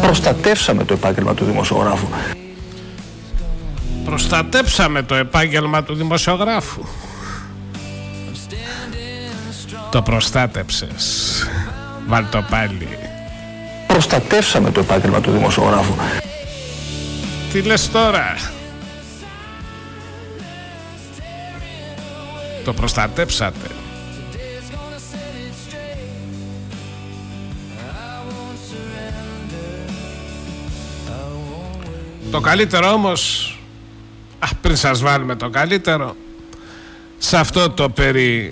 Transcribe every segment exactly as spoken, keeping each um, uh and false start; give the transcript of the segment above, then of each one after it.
Προστατεύσαμε το επάγγελμα του δημοσιογράφου. Προστατέψαμε το επάγγελμα του δημοσιογράφου. Το προστάτεψες. Βάλ' το πάλι. Προστατεύσαμε το επάγγελμα του δημοσιογράφου. Τι λες τώρα? Το προστατέψατε. Το καλύτερο όμως, α, πριν σας βάλουμε το καλύτερο, σε αυτό το περί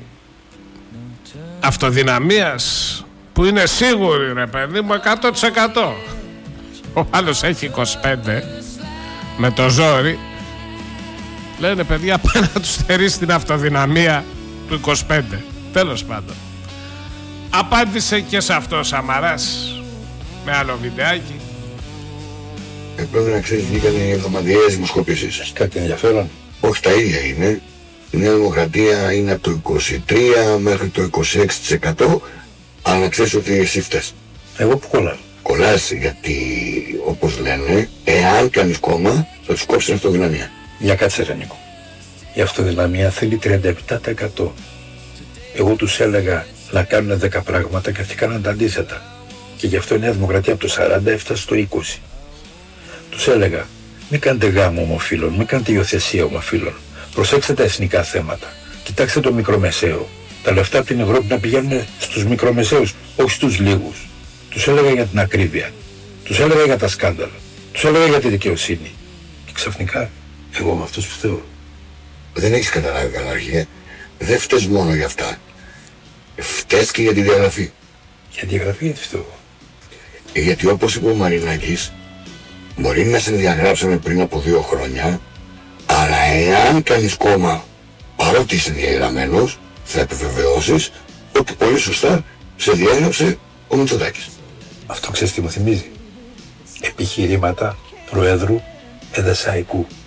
αυτοδυναμίας που είναι σίγουρη, ρε παιδί μου, εκατό τοις εκατό. Ο άλλος έχει είκοσι πέντε με το ζόρι. Λένε, παιδιά, πάει να τους στερήσει την αυτοδυναμία του είκοσι πέντε. Τέλος πάντων, απάντησε και σε αυτό ο Σαμαράς με άλλο βιντεάκι. Ε, πρέπει να ξέρεις, βγήκαν οι εβδομαδιαίες δημοσκοπήσεις. Έχει κάτι ενδιαφέρον? Όχι, τα ίδια είναι. Η Νέα Δημοκρατία είναι από το είκοσι τρία μέχρι το είκοσι έξι τοις εκατό, αλλά να ξέρεις ότι εσύ φταίς. Εγώ που κολλάω? Κολλάς γιατί, όπως λένε, εάν κάνεις κόμμα, θα τους κόψεις την αυτοδυναμία. Για κάτσε ρε Νίκο. Η αυτοδυναμία θέλει τριάντα επτά τοις εκατό. Εγώ τους έλεγα να κάνουν δέκα πράγματα και αυτοί κάναν τα αντίθετα. Και γι' αυτό η Νέα Δημοκρατία από το σαράντα έφτασε στο είκοσι. Τους έλεγα, μην κάνετε γάμο ομοφύλων, μην κάνετε υιοθεσία ομοφύλων. Προσέξτε τα εθνικά θέματα. Κοιτάξτε το μικρομεσαίο. Τα λεφτά από την Ευρώπη να πηγαίνουν στους μικρομεσαίους, όχι στους λίγους. Τους έλεγα για την ακρίβεια. Τους έλεγα για τα σκάνδαλα. Τους έλεγα για τη δικαιοσύνη. Και ξαφνικά, εγώ με αυτούς φταίω. Δεν έχεις καταλάβει καλά, αρχέ. Δεν φταίς μόνο για αυτά. Φταίς και για τη διαγραφή. Για τη διαγραφή γιατί φταίω? Γιατί όπως είπε ο Μαρινάκης, μπορεί να σε διαγράψαμε πριν από δύο χρόνια, αλλά εάν κάνεις κόμμα παρότι είσαι διαγραμμένος, θα επιβεβαιώσεις ότι πολύ σωστά σε διέγραψε ο Μητσοτάκης. Αυτό ξέρεις τι μου θυμίζει? Επιχειρήματα Προέδρου Εδεσσαϊκού.